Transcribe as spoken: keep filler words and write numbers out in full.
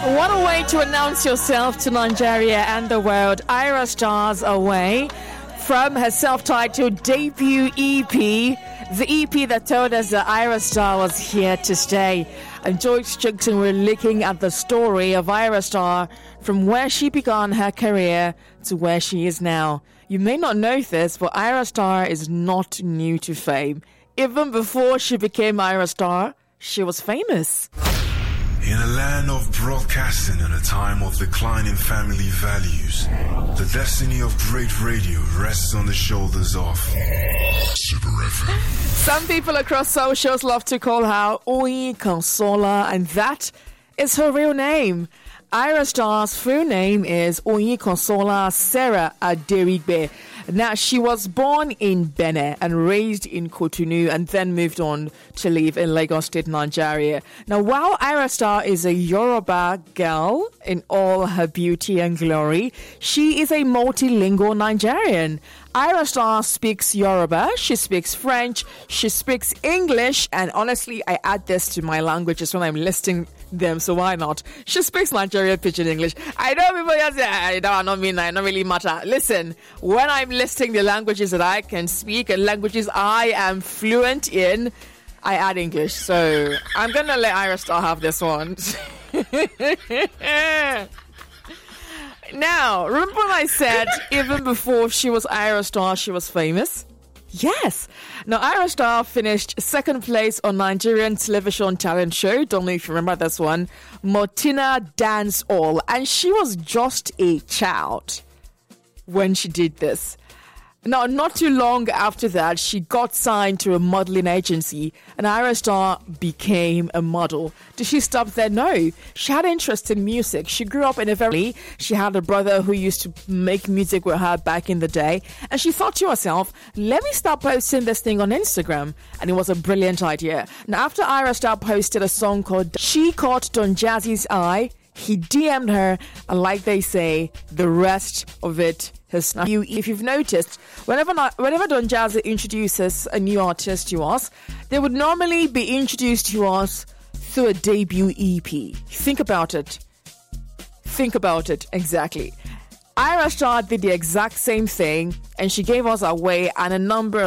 What a way to announce yourself to Nigeria and the world. Ayra Starr's away from her self-titled debut E P, the E P that told us that Ayra Starr was here to stay. And George Strickton, we're looking at the story of Ayra Starr from where she began her career to where she is now. You may not know this, but Ayra Starr is not new to fame. Even before she became Ayra Starr, she was famous. In a land of broadcasting and a time of declining family values, the destiny of great radio rests on the shoulders of Super F M. Some people across socials love to call her Oyi Consola, and that is her real name. Ayra Starr's full name is Oyi Consola Sarah Aderigbe. Now, she was born in Benin and raised in Cotonou and then moved on to live in Lagos State, Nigeria. Now, while Ayra Starr is a Yoruba girl in all her beauty and glory, she is a multilingual Nigerian. Ayra Starr speaks Yoruba, she speaks French, she speaks English, and honestly, I add this to my languages when I'm listing them, so why not? She speaks Nigerian Pidgin English. I know people just say, I don't, not mean, I don't really matter. Listen, when I'm listing the languages that I can speak and languages I am fluent in, I add English. So I'm going to let Ayra Starr have this one. Now, remember when I said even before she was Ayra Starr, she was famous? Yes. Now, Ayra Starr finished second place on Nigerian television talent show. Don't know if you remember this one. Motina Dance All. And she was just a child when she did this. Now, not too long after that, she got signed to a modeling agency and Ayra Starr became a model. Did she stop there? No. She had interest in music. She grew up in a very... She had a brother who used to make music with her back in the day. And she thought to herself, let me start posting this thing on Instagram. And it was a brilliant idea. Now, after Ayra Starr posted a song called She Caught Don Jazzy's Eye, he D M'd her, and like they say, the rest of it has now. If you've noticed, whenever whenever Don Jazzy introduces a new artist to us, they would normally be introduced to us through a debut E P. Think about it. Think about it, exactly. Ayra Starr did the exact same thing, and she gave us away and a number of